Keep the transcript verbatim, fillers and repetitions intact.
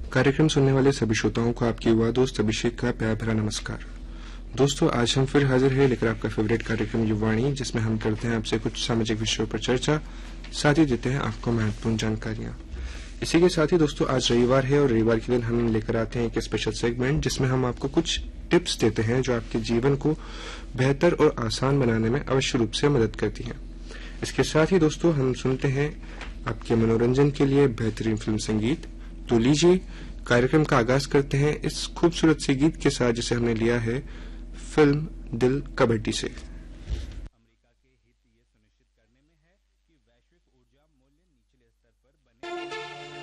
कार्यक्रम सुनने वाले सभी श्रोताओं को आपकी युवा दोस्त अभिषेक का प्यार भरा नमस्कार। दोस्तों, आज हम फिर हाजिर हैं लेकर आपका फेवरेट कार्यक्रम युवाणी, जिसमें हम करते हैं आपसे कुछ सामाजिक विषयों पर चर्चा, साथ ही देते हैं आपको महत्वपूर्ण जानकारियां। इसी के साथ ही दोस्तों, आज रविवार है और रविवार के दिन हम लेकर आते हैं एक स्पेशल सेगमेंट जिसमें हम आपको कुछ टिप्स देते हैं जो आपके जीवन को बेहतर और आसान बनाने में अवश्य रूप से मदद करती हैं। इसके साथ ही दोस्तों, हम सुनते हैं आपके मनोरंजन के लिए बेहतरीन फिल्म संगीत। तो लीजिए कार्यक्रम का आगाज करते हैं इस खूबसूरत से गीत के साथ जिसे हमने लिया है फिल्म दिल कबड्डी से।